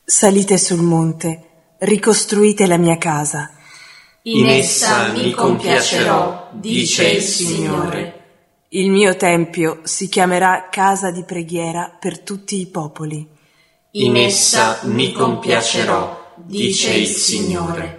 Salite sul monte, ricostruite la mia casa. In essa mi compiacerò, dice il Signore. Il mio tempio si chiamerà casa di preghiera per tutti i popoli. In essa mi compiacerò, dice il Signore.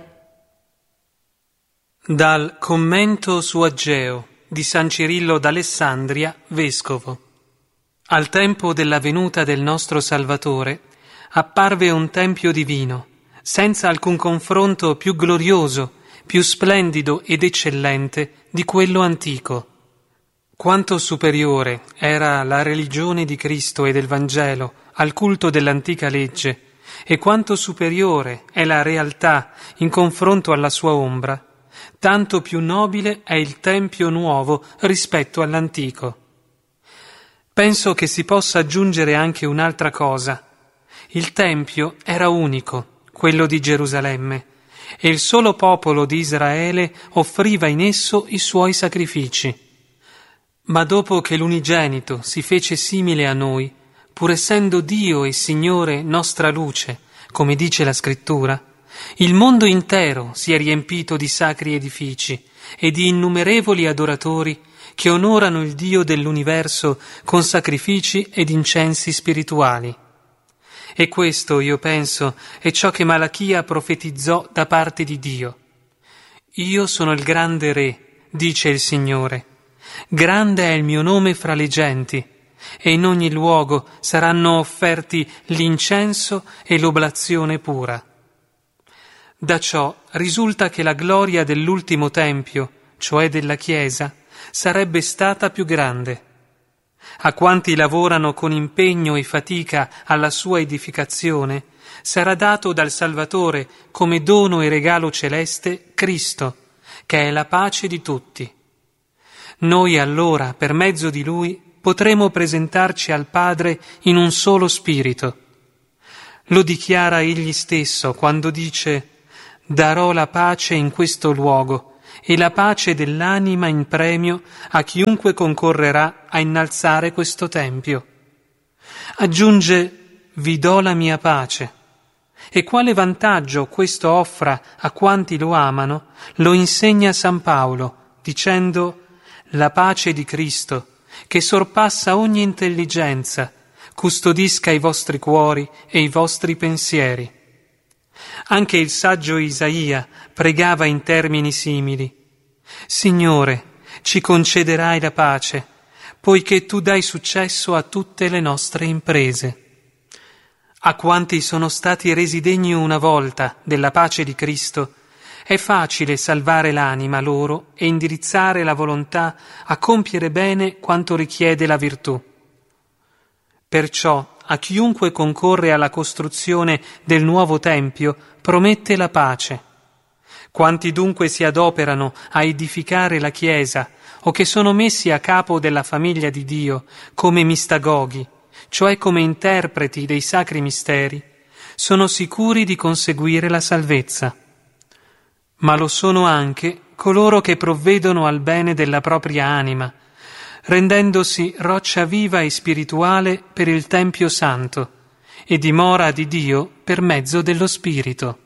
Dal commento su Ageo di San Cirillo d'Alessandria, vescovo. Al tempo della venuta del nostro Salvatore apparve un tempio divino, senza alcun confronto più glorioso, più splendido ed eccellente di quello antico. Quanto superiore era la religione di Cristo e del Vangelo al culto dell'antica legge, e quanto superiore è la realtà in confronto alla sua ombra, tanto più nobile è il Tempio nuovo rispetto all'antico. Penso che si possa aggiungere anche un'altra cosa. Il Tempio era unico, quello di Gerusalemme, e il solo popolo di Israele offriva in esso i suoi sacrifici. Ma dopo che l'unigenito si fece simile a noi, pur essendo Dio e Signore nostra luce, come dice la Scrittura, il mondo intero si è riempito di sacri edifici e di innumerevoli adoratori che onorano il Dio dell'universo con sacrifici ed incensi spirituali. E questo, io penso, è ciò che Malachia profetizzò da parte di Dio. Io sono il grande Re, dice il Signore. Grande è il mio nome fra le genti, e in ogni luogo saranno offerti l'incenso e l'oblazione pura. Da ciò risulta che la gloria dell'ultimo tempio, cioè della Chiesa, sarebbe stata più grande. A quanti lavorano con impegno e fatica alla sua edificazione, sarà dato dal Salvatore come dono e regalo celeste Cristo, che è la pace di tutti. Noi allora, per mezzo di Lui, potremo presentarci al Padre in un solo spirito. Lo dichiara Egli stesso quando dice: «Darò la pace in questo luogo e la pace dell'anima in premio a chiunque concorrerà a innalzare questo tempio». Aggiunge: «Vi do la mia pace». E quale vantaggio questo offra a quanti lo amano, lo insegna San Paolo, dicendo: «La pace di Cristo, che sorpassa ogni intelligenza, custodisca i vostri cuori e i vostri pensieri». Anche il saggio Isaia pregava in termini simili: «Signore, ci concederai la pace, poiché tu dai successo a tutte le nostre imprese». A quanti sono stati resi degni una volta della pace di Cristo, è facile salvare l'anima loro e indirizzare la volontà a compiere bene quanto richiede la virtù. Perciò a chiunque concorre alla costruzione del nuovo Tempio promette la pace. Quanti dunque si adoperano a edificare la Chiesa o che sono messi a capo della famiglia di Dio come mistagoghi, cioè come interpreti dei sacri misteri, sono sicuri di conseguire la salvezza. Ma lo sono anche coloro che provvedono al bene della propria anima, rendendosi roccia viva e spirituale per il Tempio Santo e dimora di Dio per mezzo dello Spirito.